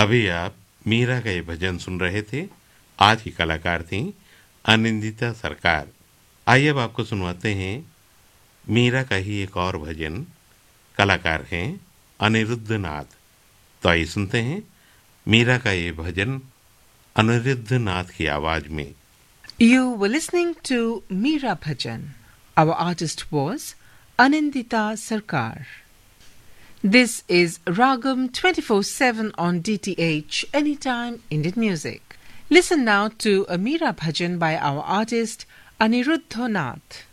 अभी आप मीरा का ये भजन सुन रहे थे। आज की कलाकार थी अनिंदिता सरकार। आइए अब आपको सुनवाते हैं मीरा का ही एक और भजन। कलाकार हैं अनिरुद्ध नाथ। तो आइए सुनते हैं मीरा का ये भजन अनिरुद्ध नाथ की आवाज में। You were listening to Meera Bhajan. Our artist was Anindita Sarkar. This is Ragam 24/7 on DTH Anytime Indian Music. Listen now to a Meera Bhajan by our artist Aniruddha Nath.